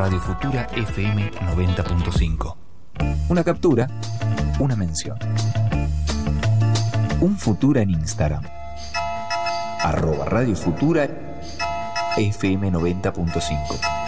Radio Futura FM 90.5. Una captura, una mención. Un Futura en Instagram. @Radio Futura FM 90.5.